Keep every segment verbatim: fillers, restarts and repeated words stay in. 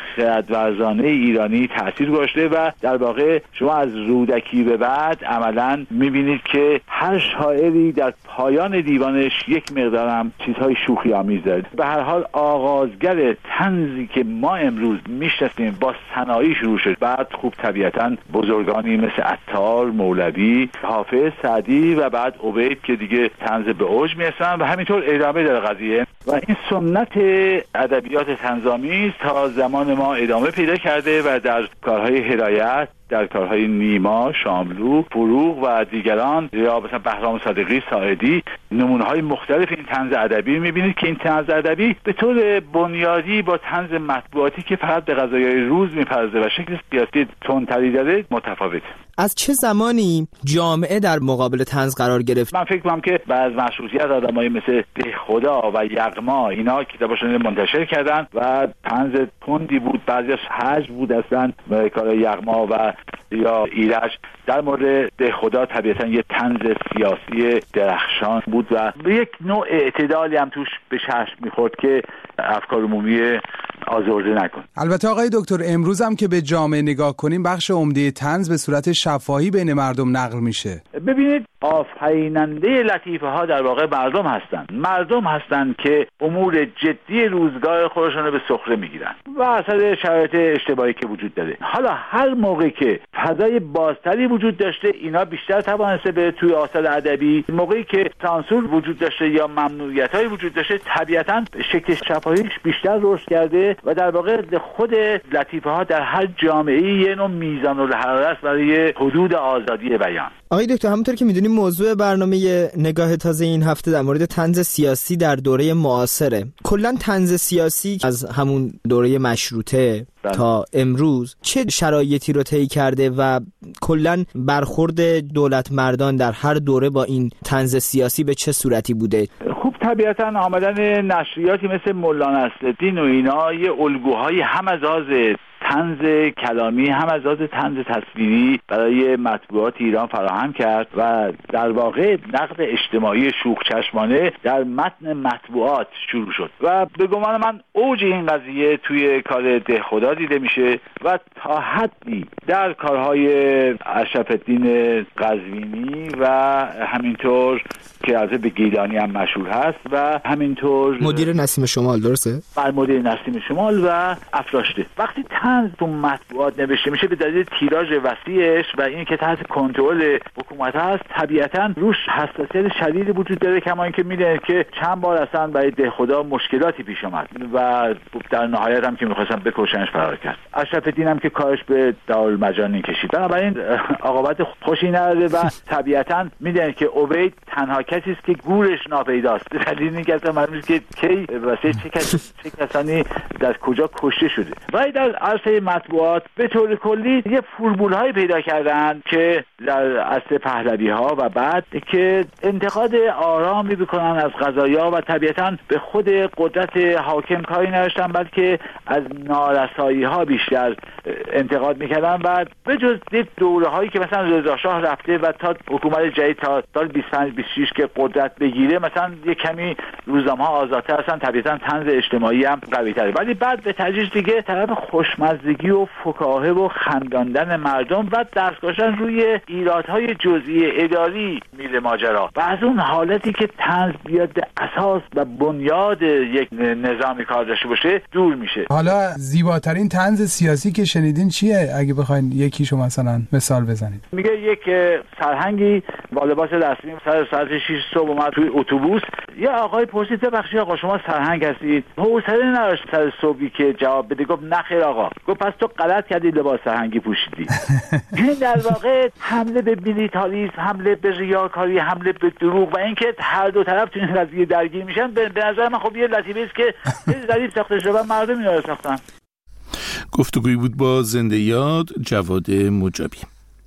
خردورزانه ایرانی تاثیر گذاشته و در واقع شما از رودکی به بعد عملاً میبینید که هر شاعری در پایان دیوانش یک مقدارم چیزهای شوخی آمیز داره. به هر حال آغازگر طنزی که ما امروز میشناسیم با ثنایی شروع شد، بعد خوب طبیعتاً بزرگانی مثل عطار، مولوی، حافظ، سعدی و بعد عبید که دیگه طنز به اوج میرسن و همینطور ادامه داره قضیه و این سنت ادبیات طنزآمیز تا زمان ما ادامه پیدا کرده و در کارهای هدایت، در کارهای نیما، شاملو، فروغ و دیگران یا مثلا بهرام صادقی، ساعدی نمونه‌های مختلف این طنز ادبی می‌بینید که این طنز ادبی به طور بنیادی با طنز مطبوعاتی که فقط به قضایای روز می‌پردازه و شکل سیاسی تندتری داره متفاوت. از چه زمانی جامعه در مقابل طنز قرار گرفت؟ من فکر می‌کنم که بعد از مشروطیت آدمایی مثل دهخدا و یغما اینا کتاباشون منتشر کردن و طنز تندی بود، بعضیش هجو بود اصلا کار یغما و یا ایرج. در مورد دهخدا طبیعتا یه طنز سیاسی درخشان بود و یک نوع اعتدالی هم توش به چشم می‌خورد که افکار عمومی آزرده نکن. البته آقای دکتر امروز هم که به جامعه نگاه کنیم بخش عمده طنز به صورت شفاهی بین مردم نقل میشه. ببینید آفریننده لطیفه ها در واقع مردم هستن. مردم هستن که امور جدی روزگار خودشون رو به سخره میگیرن و اثر شرایط اشتباهی که وجود داره. حالا هر موقع که فضای بازتری وجود داشته اینا بیشتر توانسته به توی آثار ادبی، موقعی که سانسور وجود داشته یا ممنوعیت‌های وجود داشته طبیعتاً شکل شفاهیش بیشتر رشد کرده و در واقع خود لطیفه ها در هر جامعه‌ای یه نوع میزان الحرارت است برای حدود آزادی بیان. آقای دکتر همونطور که میدونیم موضوع برنامه نگاه تازه این هفته در مورد طنز سیاسی در دوره معاصره. کلا طنز سیاسی از همون دوره مشروطه بله. تا امروز چه شرایطی رو طی کرده و کلا برخورد دولت مردان در هر دوره با این طنز سیاسی به چه صورتی بوده؟ خوب طبیعتاً آمدن نشریاتی مثل مولا نصرالدین و اینا یه الگوهای هم از لحاظ طنز کلامی هم از لحاظ طنز تصویری برای مطبوعات ایران فراهم کرد و در واقع نقد اجتماعی شوخ چشمانه در متن مطبوعات شروع شد و به گمان من اوج این قضیه توی کار دهخدا دیده میشه و تا حدی در کارهای اشرف‌الدین قزوینی و همینطور که از به گیلانی هم مشهور هست و همینطور مدیر نسیم شمال، درسته؟ بر مدیر نسیم شمال و افراشته. وقتی طنز تو مطبوعات نوشته میشه به دلیل تیراژ وسیعش و این که تحت کنترل حکومت هست طبیعتاً روش حساسیت شدیدی وجود داره، کما اینکه میدونید که چند بار اصلا برای دهخدا مشکلاتی پیش اومد و در نهایت هم که میخواستن بکشنش فرار کرد. اشرف‌الدین هم که کارش به دارالمجانین کشید. بنابراین عاقبت خوشی نداره و طبیعتاً میدونید که عبید تنها کسی است که گورش ناپیداست. دلیل اینکه اصلا معلومه که کی واسه چه کسی چه کسانی در کجا کشته شده. و در عرصه مطبوعات به طور کلی یه فرمول‌های پیدا کردن که در عصر پهلوی‌ها و بعد که انتقاد آرامی بکنن از قضایا و طبیعتاً به خود قدرت حاکم کاری نداشتن بلکه از نارسایی‌ها بیشتر انتقاد می‌کردن و به جز دوره‌هایی که مثلا رضا شاه رفته و تا حکومت جدید تا سال بیست و پنج بیست و شش که قدرت بگیره مثلا یه کمی روزنامه‌ها آزادتر هستن، طبیعتاً طنز اجتماعی هم قوی‌تره، ولی بعد به تدریج دیگه طرف خوشمزدگی و فکاهه و خنداندن مردم و دست گذاشتن روی ایرادهای جزئی اداری میره ماجرا و از اون حالتی که طنز بیاد به اساس و بنیاد یک نظامی کار داشته باشه دور میشه. حالا زیباترین طنز سیاسی که شنیدین چیه؟ اگه بخواید یکیشو مثلا مثال بزنید. میگه یک سرهنگی با لباس رسمی سر ساعت شش صبح اومد توی اتوبوس، یه آقای پرسید ببخشید آقا شما سرهنگ هستید؟ حوصله نداشت سر صبحی که جواب بده، گفت نه خیر آقا. گفت پس تو غلط کردی لباس سرهنگی پوشیدی. این در واقع حمله به بیلیتاریسم، حمله به ریاکاری، حمله به دروغ و اینکه هر دو طرف تو این قضیه درگیر میشن به نظر من خب یه لطیفه است که ظریف ساخته شده و مردم اینا رو ساختن. گفتگویی بود با زنده یاد جواد مجابی.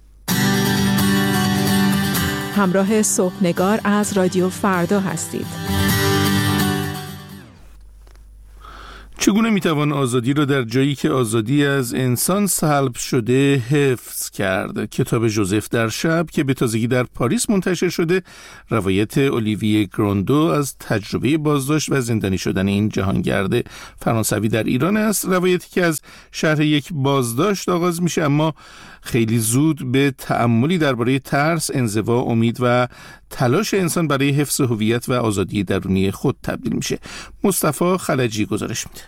همراه صبحنگار از رادیو فردا هستید. چگونه میتوان آزادی را در جایی که آزادی از انسان سلب شده حفظ کرد؟ کتاب ژوزف در شب که به تازگی در پاریس منتشر شده، روایت اولیویه گروندو از تجربه بازداشت و زندانی شدن این جهانگرد فرانسوی در ایران است. روایتی که از شرح یک بازداشت آغاز میشه، اما خیلی زود به تأملی درباره ترس، انزوا، امید و تلاش انسان برای حفظ هویت و آزادی درونی خود تبدیل میشه. مصطفی خلجی گزارش میده.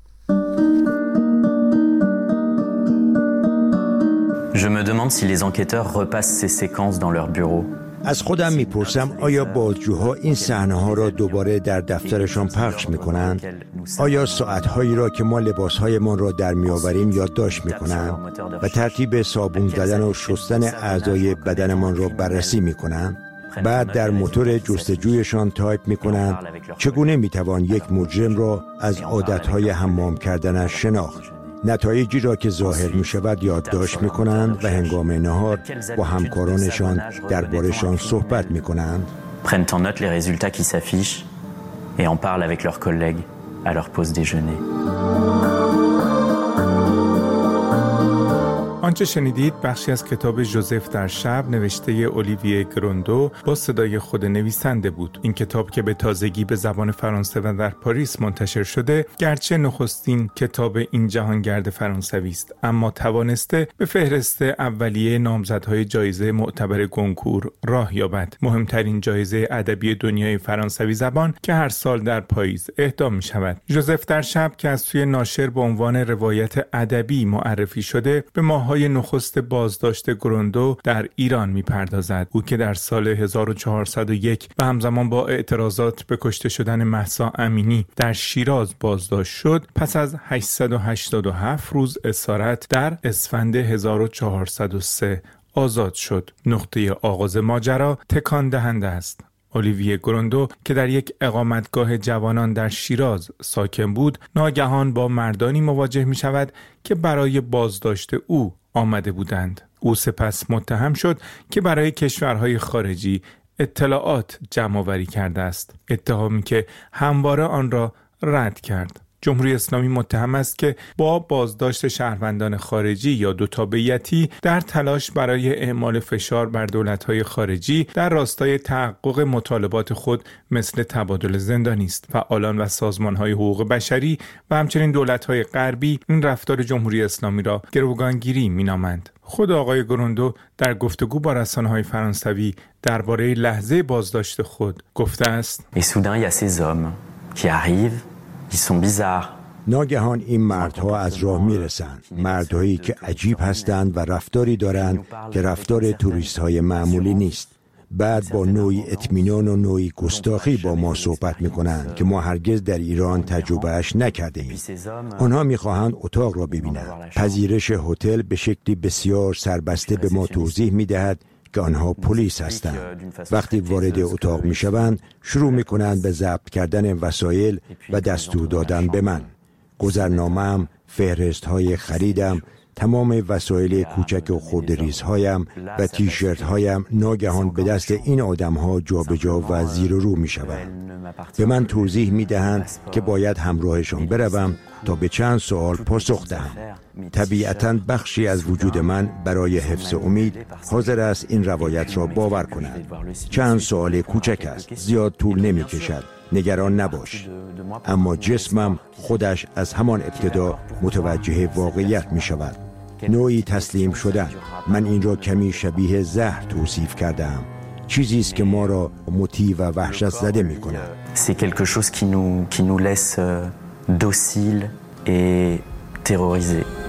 Je me demande si les enquêteurs repassent ces séquences dans leur bureau. از خودم میپرسم آیا بازجوها این صحنه‌ها را دوباره در دفترشان پخش میکنند؟ آیا ساعت‌هایی را که ما لباس‌هایمان را در میآوریم یادداشت میکنند و ترتیب صابون زدن و شستن اعضای بدنمان را بررسی میکنند؟ بعد در موتور جستجویشان تایپ میکنند چگونه میتوان یک مجرم را از عادت‌های حمام کردنش شناخت؟ نتایجی را که ظاهر می شود یادداشت می کنند و هنگام نهار با همکارانشان درباره‌شان صحبت می کنند. Prennent en note les résultats qui s'affichent et en parlent avec leurs collègues à leur pause déjeuner. آنچه شنیدید بخشی از کتاب ژوزف در شب نوشته اولیویه گروندو با صدای خود نویسنده بود. این کتاب که به تازگی به زبان فرانسه و در پاریس منتشر شده، گرچه نخستین کتاب این جهانگرد فرانسوی است، اما توانسته به فهرست اولیه نامزدهای جایزه معتبر گونکور راه یابد، مهمترین جایزه ادبی دنیای فرانسوی زبان که هر سال در پاییز اهدا می شود. ژوزف در شب که از سوی ناشر به عنوان روایت ادبی معرفی شده، به ماهای نخست بازداشت گروندو در ایران می‌پردازد. او که در سال هزار و چهارصد و یک و همزمان با اعتراضات به کشته شدن مهسا امینی در شیراز بازداشت شد، پس از هشتصد و هشتاد و هفت روز اسارت در اسفند هزار و چهارصد و سه آزاد شد. نقطه آغاز ماجرا تکان دهنده است. اولیویه گروندو که در یک اقامتگاه جوانان در شیراز ساکن بود، ناگهان با مردانی مواجه می شود که برای بازداشت او آمده بودند. او سپس متهم شد که برای کشورهای خارجی اطلاعات جمع آوری کرده است، اتهامی که همواره آن را رد کرد. جمهوری اسلامی متهم است که با بازداشت شهروندان خارجی یا دو تابعیتی در تلاش برای اعمال فشار بر دولت‌های خارجی در راستای تحقق مطالبات خود مثل تبادل زندانی است. فعالان و سازمان‌های حقوق بشری و همچنین دولت‌های غربی این رفتار جمهوری اسلامی را گروگانگیری می‌نامند. خود آقای گروندو در گفتگو با رسانه‌های فرانسوی درباره لحظه بازداشت خود گفته است: Et soudain il y a ces hommes qui arrivent. ناگهان این مردها از راه میرسند، مردهایی که عجیب هستند و رفتاری دارند که رفتار توریست های معمولی نیست. بعد با نوعی اطمینان و نوعی گستاخی با ما صحبت میکنند که ما هرگز در ایران تجربهش نکرده ایم. آنها میخواهند اتاق را ببینند. پذیرش هتل به شکلی بسیار سربسته به ما توضیح میدهد که آنها پلیس هستند. وقتی وارد اتاق می شوند شروع می کنند به ضبط کردن وسایل و دستور دادن به من. گذرنامه‌ام، فهرست های خریدم، تمام وسایل کوچک و خردریزهایم و تیشرت هایم ناگهان به دست این آدم ها جا به جا و زیر و رو می شوند. به من توضیح می دهند که باید همراهشان بروم تا به چند سوال پاسخ دهم. طبیعتاً بخشی از وجود من برای حفظ امید حاضر است این روایت را باور کند. چند سوال کوچک است، زیاد طول نمی کشد، نگران نباش. اما جسمم خودش از همان ابتدا متوجه واقعیت می شود. نوعی تسلیم شدن. من این را کمی شبیه زهر توصیف کردم. چیزی است که ما را مطیع و وحشت زده می کند. C'est quelque chose qui nous qui nous laisse docile et terrorisé.